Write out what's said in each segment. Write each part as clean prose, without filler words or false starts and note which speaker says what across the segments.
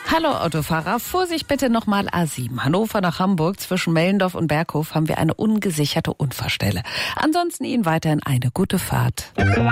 Speaker 1: Hallo Autofahrer, Vorsicht bitte nochmal A7. Hannover nach Hamburg zwischen Mellendorf und Berghof haben wir eine ungesicherte Unfallstelle. Ansonsten Ihnen weiterhin eine gute Fahrt.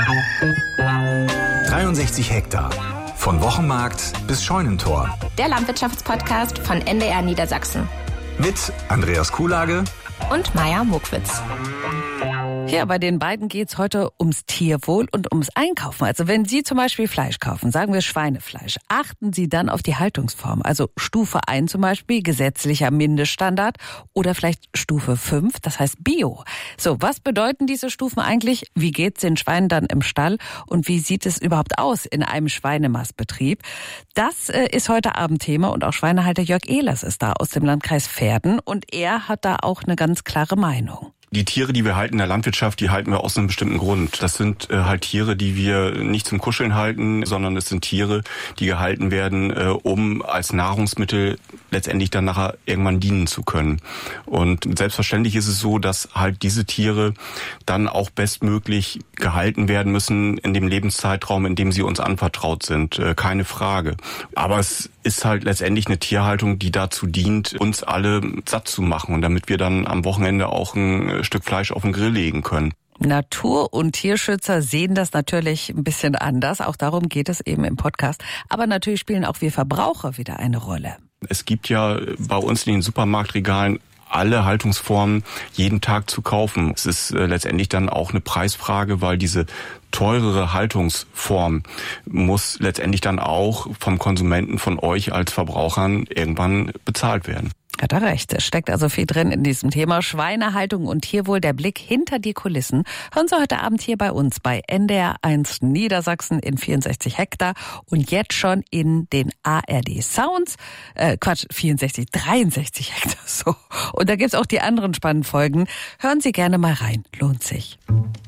Speaker 2: 63 Hektar. Von Wochenmarkt bis Scheunentor.
Speaker 3: Der Landwirtschaftspodcast von NDR Niedersachsen.
Speaker 2: Mit Andreas Kuhlage
Speaker 3: und Maja Mokwitz.
Speaker 1: Ja, bei den beiden geht's heute ums Tierwohl und ums Einkaufen. Also wenn Sie zum Beispiel Fleisch kaufen, sagen wir Schweinefleisch, achten Sie dann auf die Haltungsform. Also Stufe 1 zum Beispiel, gesetzlicher Mindeststandard, oder vielleicht Stufe 5, das heißt Bio. So, was bedeuten diese Stufen eigentlich? Wie geht's den Schweinen dann im Stall? Und wie sieht es überhaupt aus in einem Schweinemastbetrieb? Das ist heute Abend Thema und auch Schweinehalter Jörg Ehlers ist da aus dem Landkreis Verden und er hat da auch eine ganz klare Meinung.
Speaker 4: Die Tiere, die wir halten in der Landwirtschaft, die halten wir aus einem bestimmten Grund. Das sind halt Tiere, die wir nicht zum Kuscheln halten, sondern es sind Tiere, die gehalten werden, um als Nahrungsmittel letztendlich dann nachher irgendwann dienen zu können. Und selbstverständlich ist es so, dass halt diese Tiere dann auch bestmöglich gehalten werden müssen in dem Lebenszeitraum, in dem sie uns anvertraut sind. Keine Frage. Aber es ist halt letztendlich eine Tierhaltung, die dazu dient, uns alle satt zu machen und damit wir dann am Wochenende auch ein Stück Fleisch auf den Grill legen können.
Speaker 1: Natur- und Tierschützer sehen das natürlich ein bisschen anders. Auch darum geht es eben im Podcast. Aber natürlich spielen auch wir Verbraucher wieder eine Rolle.
Speaker 4: Es gibt ja bei uns in den Supermarktregalen alle Haltungsformen jeden Tag zu kaufen. Es ist letztendlich dann auch eine Preisfrage, weil diese teurere Haltungsform muss letztendlich dann auch vom Konsumenten, von euch als Verbrauchern irgendwann bezahlt werden.
Speaker 1: Hat er recht. Es steckt also viel drin in diesem Thema Schweinehaltung und Tierwohl, der Blick hinter die Kulissen. Hören Sie heute Abend hier bei uns bei NDR 1 Niedersachsen in 64 Hektar und jetzt schon in den ARD Sounds. 63 Hektar, so. Und da gibt's auch die anderen spannenden Folgen. Hören Sie gerne mal rein. Lohnt sich.